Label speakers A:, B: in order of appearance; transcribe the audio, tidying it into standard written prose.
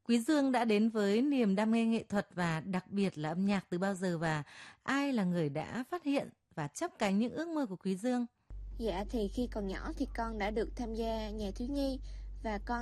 A: Quý Dương đã đến với niềm đam mê nghệ thuật và đặc biệt là âm nhạc từ bao giờ, và ai là người đã phát hiện và chắp cánh những ước mơ của Quý Dương?
B: Dạ thì khi còn nhỏ thì con đã được tham gia nhạc thiếu nhi và con